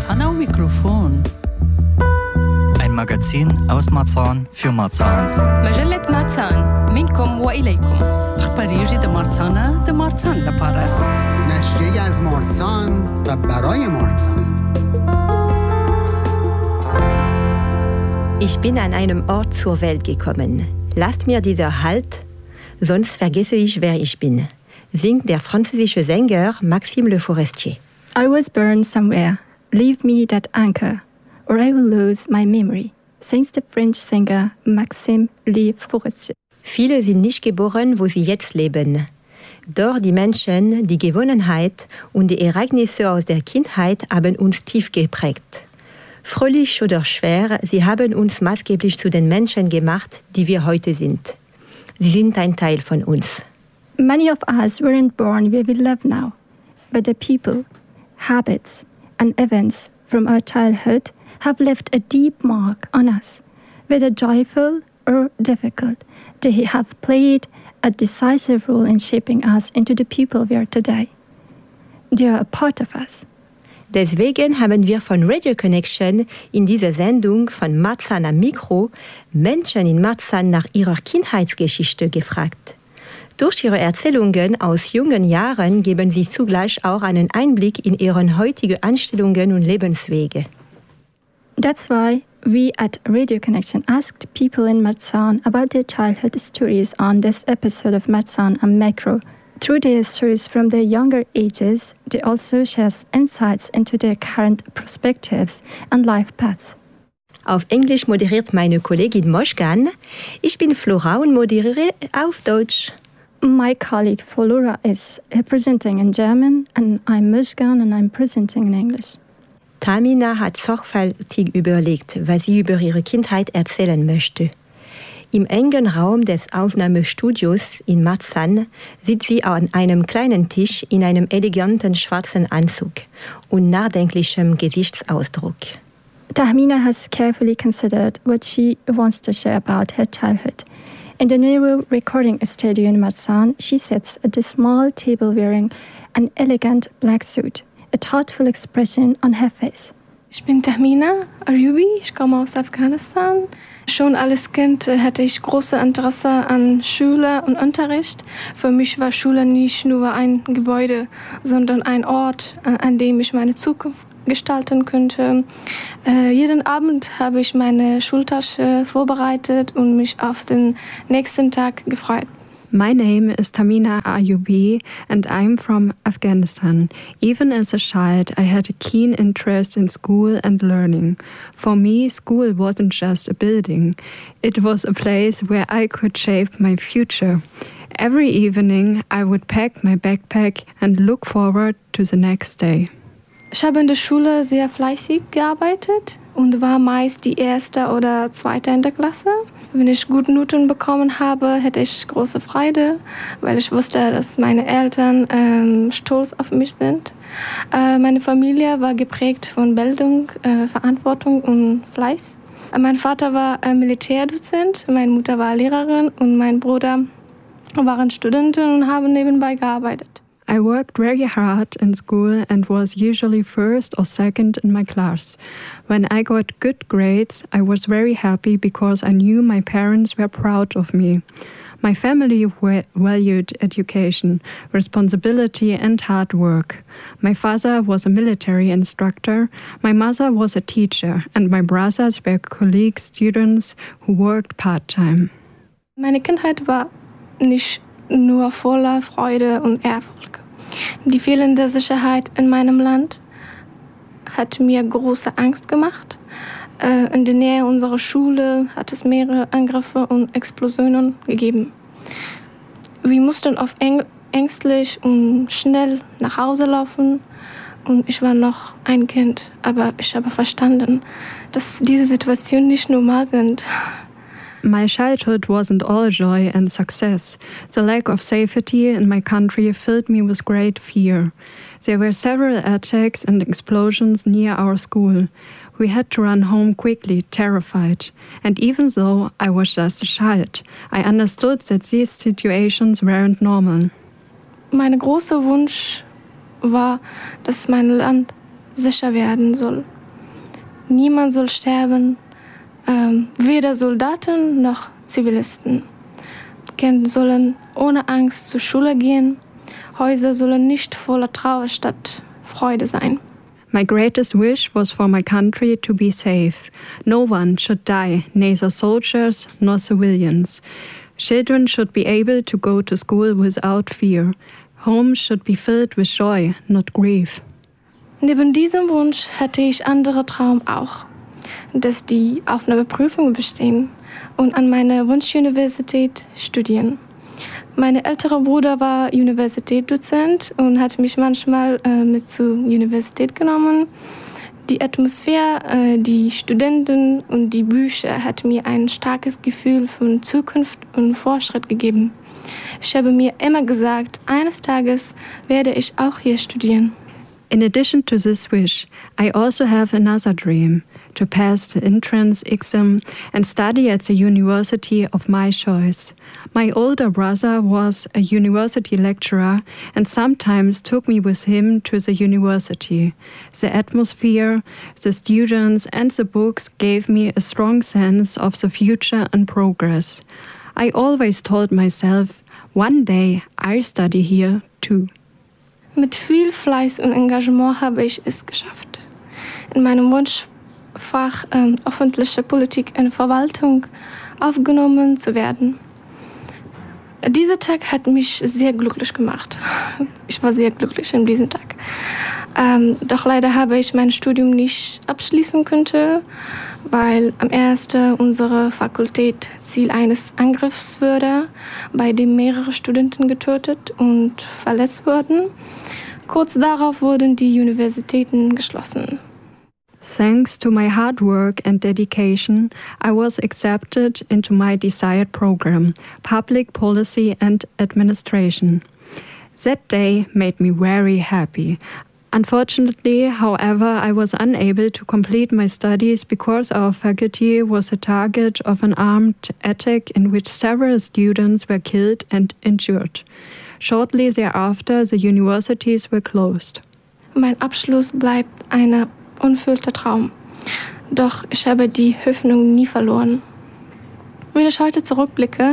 Marzahn Mikrofon. Ein Magazin aus Marzahn für Marzahn. مجلة مارسان منكم وإليكم. أخباري جديدة مارسان لپاره. نشریه از مارسان و برای مارسان. Ich bin an einem Ort zur Welt gekommen. Lasst mir dieser Halt, sonst vergesse ich, wer ich bin, singt der französische Sänger Maxime Le Forestier. I was born somewhere. Leave me that anchor, or I will lose my memory, sings the French singer Maxime Le Forestier. Viele sind nicht geboren, wo sie jetzt leben. Doch die Menschen, die Gewohnheit und die Ereignisse aus der Kindheit haben uns tief geprägt. Fröhlich oder schwer, sie haben uns maßgeblich zu den Menschen gemacht, die wir heute sind. Sie sind ein Teil von uns. Many of us weren't born where we live now, but the people, habits, and events from our childhood have left a deep mark on us, whether joyful or difficult. They have played a decisive role in shaping us into the people we are today. They are a part of us. Deswegen haben wir von Radio Connection in dieser Sendung von Marzahn am Mikro Menschen in Marzahn nach ihrer Kindheitsgeschichte gefragt. Durch ihre Erzählungen aus jungen Jahren geben sie zugleich auch einen Einblick in ihre heutigen Einstellungen und Lebenswege. That's why we at Radio Connection asked people in Marzahn about their childhood stories on this episode of Marzahn am Mikro. Through their stories from their younger ages, they also share insights into their current perspectives and life paths. Auf Englisch moderiert meine Kollegin Moschgan. Ich bin Flora und moderiere auf Deutsch. My colleague Flora is presenting in German and I'm Moschgan and I'm presenting in English. Tamina hat sorgfältig überlegt, was sie über ihre Kindheit erzählen möchte. Im engen Raum des Aufnahmestudios in Marzahn sitzt sie an einem kleinen Tisch in einem eleganten schwarzen Anzug und nachdenklichem Gesichtsausdruck. Tahmina has carefully considered what she wants to share about her childhood. In the new recording studio in Marzahn, she sits at the small table wearing an elegant black suit, a thoughtful expression on her face. Ich bin Tahmina Ayubi, ich komme aus Afghanistan. Schon als Kind hatte ich großes Interesse an Schule und Unterricht. Für mich war Schule nicht nur ein Gebäude, sondern ein Ort, an dem ich meine Zukunft gestalten könnte. Jeden Abend habe ich meine Schultasche vorbereitet und mich auf den nächsten Tag gefreut. My name is Tamina Ayubi and I'm from Afghanistan. Even as a child, I had a keen interest in school and learning. For me, school wasn't just a building. It was a place where I could shape my future. Every evening, I would pack my backpack and look forward to the next day. Ich habe in der Schule sehr fleißig gearbeitet und war meist die erste oder zweite in der Klasse. Wenn ich gute Noten bekommen habe, hatte ich große Freude, weil ich wusste, dass meine Eltern stolz auf mich sind. Meine Familie war geprägt von Bildung, Verantwortung und Fleiß. Mein Vater war Militärdozent, meine Mutter war Lehrerin und mein Bruder waren Studenten und haben nebenbei gearbeitet. I worked very hard in school and was usually first or second in my class. When I got good grades, I was very happy because I knew my parents were proud of me. My family valued education, responsibility and hard work. My father was a military instructor, my mother was a teacher and my brothers were colleague students who worked part-time. Meine Kindheit war nicht nur voller Freude und Erfolg. Die fehlende Sicherheit in meinem Land hat mir große Angst gemacht. In der Nähe unserer Schule hat es mehrere Angriffe und Explosionen gegeben. Wir mussten oft ängstlich und schnell nach Hause laufen und ich war noch ein Kind, aber ich habe verstanden, dass diese Situationen nicht normal sind. My childhood wasn't all joy and success. The lack of safety in my country filled me with great fear. There were several attacks and explosions near our school. We had to run home quickly, terrified. And even though I was just a child, I understood that these situations weren't normal. Mein großer Wunsch war, dass mein Land sicher werden soll. Niemand soll sterben, weder Soldaten noch Zivilisten. Kinder sollen ohne Angst zur Schule gehen. Häuser sollen nicht voller Trauer statt Freude sein. My greatest wish was for my country to be safe. No one should die, neither soldiers nor civilians. Children should be able to go to school without fear. Homes should be filled with joy, not grief. Neben diesem Wunsch hätte ich andere Traum auch, dass die Aufnahmeprüfungen bestehen und an meiner Wunschuniversität studieren. Mein älterer Bruder war Universitätsdozent und hat mich manchmal mit zur Universität genommen. Die Atmosphäre, die Studenten und die Bücher hat mir ein starkes Gefühl von Zukunft und Fortschritt gegeben. Ich habe mir immer gesagt, eines Tages werde ich auch hier studieren. In addition to this wish, I also have another dream, to pass the entrance exam and study at the university of my choice. My older brother was a university lecturer and sometimes took me with him to the university. The atmosphere, the students and the books gave me a strong sense of the future and progress. I always told myself, one day I'll study here too. Mit viel Fleiß und Engagement habe ich es geschafft. In meinem Wunschfach öffentliche Politik und Verwaltung aufgenommen zu werden. Dieser Tag hat mich sehr glücklich gemacht. Ich war sehr glücklich an diesem Tag. Doch leider habe ich mein Studium nicht abschließen können, weil am ersten unsere Fakultät Ziel eines Angriffs wurde, bei dem mehrere Studenten getötet und verletzt wurden. Kurz darauf wurden die Universitäten geschlossen. Thanks to my hard work and dedication, I was accepted into my desired program, Public Policy and Administration. That day made me very happy. Unfortunately, however, I was unable to complete my studies because our faculty was the target of an armed attack in which several students were killed and injured. Shortly thereafter, the universities were closed. Mein Abschluss bleibt ein unerfüllter Traum. Doch ich habe die Hoffnung nie verloren. Wenn ich heute zurückblicke,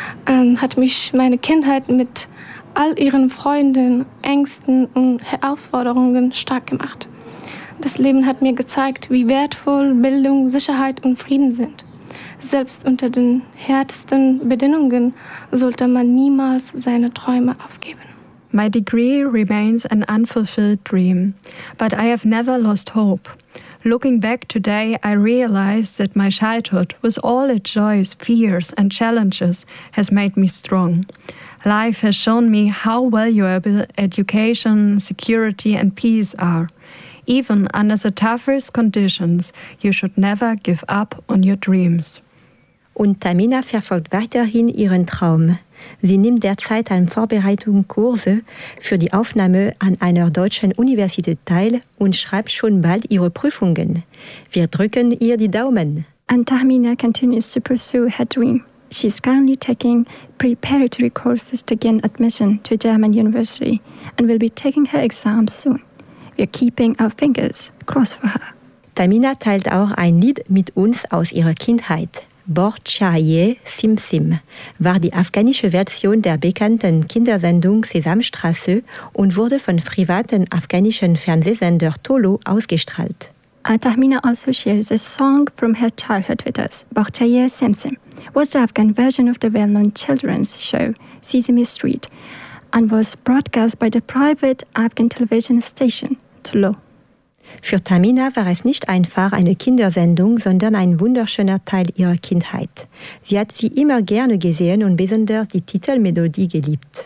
hat mich meine Kindheit mit all ihren Freunden, Ängsten und Herausforderungen stark gemacht. Das Leben hat mir gezeigt, wie wertvoll Bildung, Sicherheit und Frieden sind. Selbst unter den härtesten Bedingungen sollte man niemals seine Träume aufgeben. My degree remains an unfulfilled dream, but I have never lost hope. Looking back today, I realize that my childhood, with all its joys, fears, and challenges, has made me strong. Life has shown me how valuable education, security, and peace are. Even under the toughest conditions, you should never give up on your dreams. Und Tamina verfolgt weiterhin ihren Traum. Sie nimmt derzeit an Vorbereitungskurse für die Aufnahme an einer deutschen Universität teil und schreibt schon bald ihre Prüfungen. Wir drücken ihr die Daumen. And Tamina continues to pursue her dream. She's currently taking preparatory courses to gain admission to a German university and will be taking her exams soon. We're keeping our fingers crossed for her. Tamina teilt auch ein Lied mit uns aus ihrer Kindheit. Borchaye Sim Sim war die afghanische Version der bekannten Kindersendung Sesamstraße und wurde von privaten afghanischen Fernsehsender Tolo ausgestrahlt. Tahmina also shares a song from her childhood with us. Borchaye Sim Sim was the Afghan version of the well-known children's show Sesame Street and was broadcast by the private Afghan television station Tolo. Für Tamina war es nicht einfach eine Kindersendung, sondern ein wunderschöner Teil ihrer Kindheit. Sie hat sie immer gerne gesehen und besonders die Titelmelodie geliebt.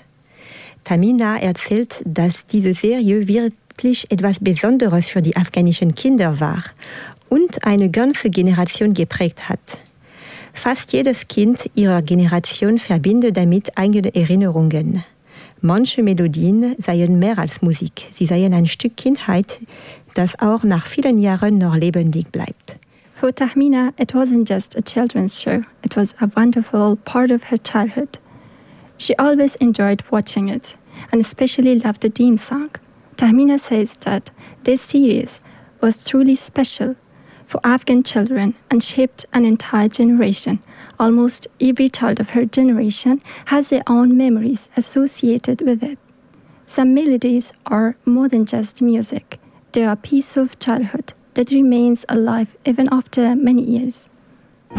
Tamina erzählt, dass diese Serie wirklich etwas Besonderes für die afghanischen Kinder war und eine ganze Generation geprägt hat. Fast jedes Kind ihrer Generation verbindet damit eigene Erinnerungen. Manche Melodien seien mehr als Musik. Sie seien ein Stück Kindheit, das auch nach vielen Jahren noch lebendig bleibt. For Tahmina, it wasn't just a children's show. It was a wonderful part of her childhood. She always enjoyed watching it and especially loved the theme song. Tahmina says that this series was truly special for Afghan children and shaped an entire generation. Almost every child of her generation has their own memories associated with it. Some melodies are more than just music. They are a piece of childhood that remains alive even after many years.